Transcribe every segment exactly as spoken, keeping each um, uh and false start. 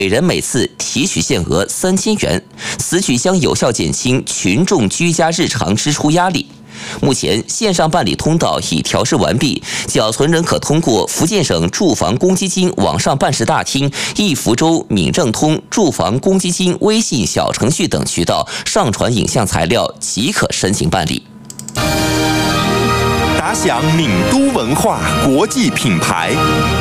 每人每次提取限额三千元，此举将有效减轻群众居家日常支出压力。目前线上办理通道已调试完毕，缴存人可通过福建省住房公积金网上办事大厅、易福州闽政通住房公积金微信小程序等渠道上传影像材料即可申请办理。 打响闽都文化国际品牌。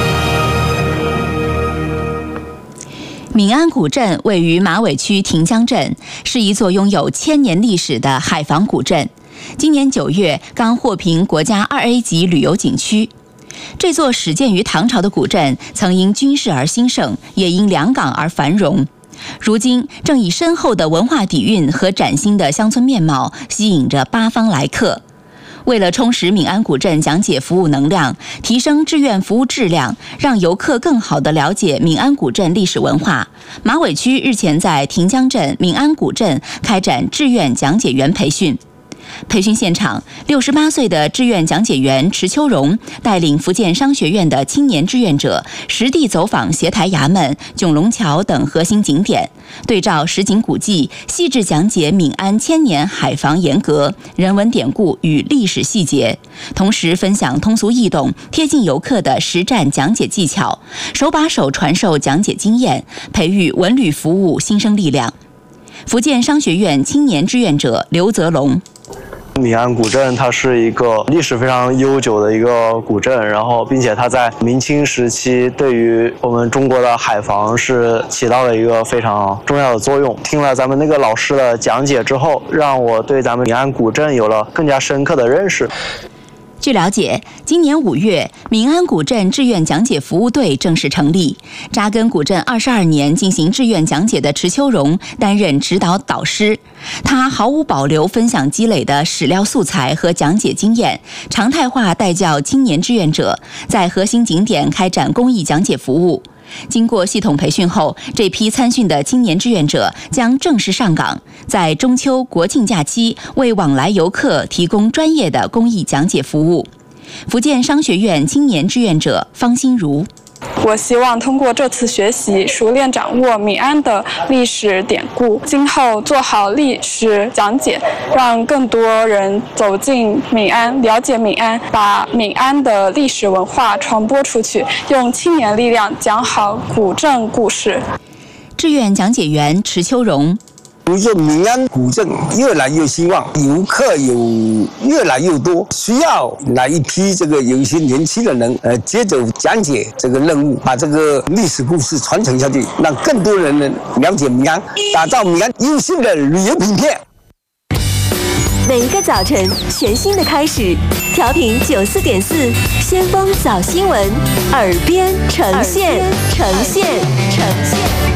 闽安古镇位于马尾区亭江镇，是一座拥有千年历史的海防古镇。今年九月刚获评国家二 A 级旅游景区。这座始建于唐朝的古镇，曾因军事而兴盛，也因良港而繁荣。如今正以深厚的文化底蕴和崭新的乡村面貌，吸引着八方来客。为了充实闽安古镇讲解服务能量，提升志愿服务质量，让游客更好地了解闽安古镇历史文化，马尾区日前在亭江镇闽安古镇开展志愿讲解员培训。培训现场，六十八岁的志愿讲解员池秋荣带领福建商学院的青年志愿者实地走访斜台衙门、迥龙桥等核心景点，对照实景古迹，细致讲解闽安千年海防严格、人文典故与历史细节，同时分享通俗易懂、贴近游客的实战讲解技巧，手把手传授讲解经验，培育文旅服务新生力量。福建商学院青年志愿者刘泽龙。 闽安古镇它是一个历史非常悠久的一个古镇，然后并且它在明清时期对于我们中国的海防是起到了一个非常重要的作用。听了咱们那个老师的讲解之后，让我对咱们闽安古镇有了更加深刻的认识。 据了解，今年五月，闽安古镇志愿讲解服务队正式成立。扎根古镇二十二年进行志愿讲解的池秋荣担任指导导师，他毫无保留分享积累的史料素材和讲解经验，常态化带教青年志愿者，在核心景点开展公益讲解服务。经过系统培训后，这批参训的青年志愿者将正式上岗，在中秋、国庆假期为往来游客提供专业的公益讲解服务。福建商学院青年志愿者方心如。 我希望通过这次学习，熟练掌握闽安的历史典故，今后做好历史讲解，让更多人走进闽安，了解闽安，把闽安的历史文化传播出去，用青年力量讲好古镇故事。 志愿讲解员池秋荣。 随着闽安古镇越来越兴旺，游客有越来越多，需要来一批这个有一些年轻的人，呃，接着讲解这个任务，把这个历史故事传承下去，让更多人能了解闽安，打造闽安优秀的旅游名片。 每一个早晨，全新的开始，调频九四点四，先锋早新闻，耳边呈现，呈现，呈现。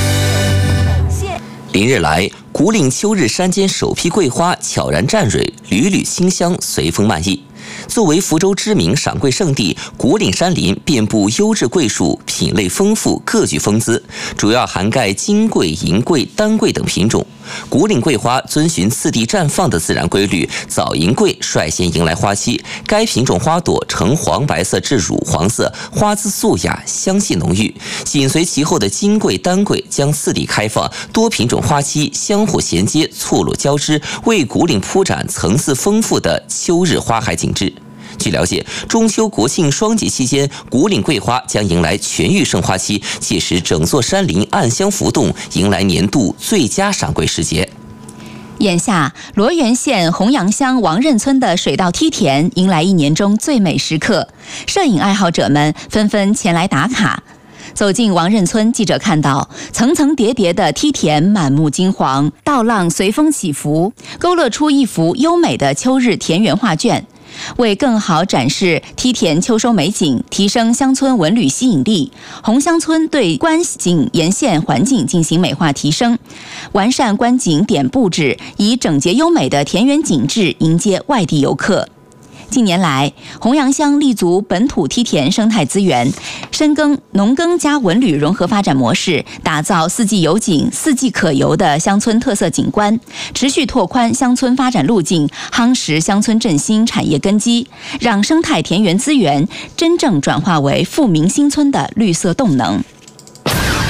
连日来，古岭秋日山间首批桂花悄然绽蕊，缕缕清香随风漫溢。作为福州知名赏桂圣地，古岭山林遍布优质桂树，品类丰富，各具风姿，主要涵盖金桂、银桂、丹桂等品种。古岭桂花遵循次第绽放的自然规律，早银桂率先迎来花期。该品种花朵呈黄白色至乳黄色，花姿素雅，香气浓郁。紧随其后的金桂、丹桂将次第开放，多品种花期相互衔接，错落交织，为古岭铺展层次丰富的秋日花海景致。据了解，中秋国庆双节期间，古岭桂花将迎来全域盛花期，届时整座山林暗香浮动，迎来年度最佳赏桂时节。 眼下，罗源县洪阳乡王任村的水稻梯田迎来一年中最美时刻，摄影爱好者们纷纷前来打卡。走进王任村，记者看到层层叠叠的梯田满目金黄，稻浪随风起伏，勾勒出一幅优美的秋日田园画卷。为更好展示梯田秋收美景，提升乡村文旅吸引力，洪乡村对观景沿线环境进行美化提升，完善观景点布置，以整洁优美的田园景致迎接外地游客。近年来，洪阳乡立足本土梯田生态资源，深耕农耕加文旅融合发展模式，打造四季有景、四季可游的乡村特色景观，持续拓宽乡村发展路径，夯实乡村振兴产业根基，让生态田园资源真正转化为富民新村的绿色动能。